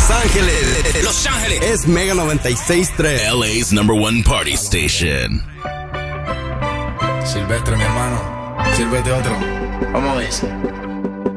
Ángeles. Los Ángeles. Es Mega 96.3. LA's #1 party station. Silvestre, mi hermano. Sírvete otro. Vamos a ver.